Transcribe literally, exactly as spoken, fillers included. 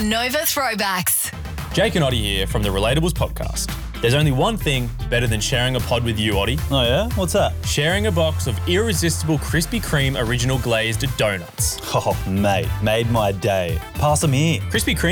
Nova Throwbacks. Jake and Oddie here from the Relatables podcast. There's only one thing better than sharing a pod with you, Oddie. Oh yeah? What's that? Sharing a box of irresistible Krispy Kreme original glazed donuts. Oh, mate, made my day. Pass them here. Krispy Kreme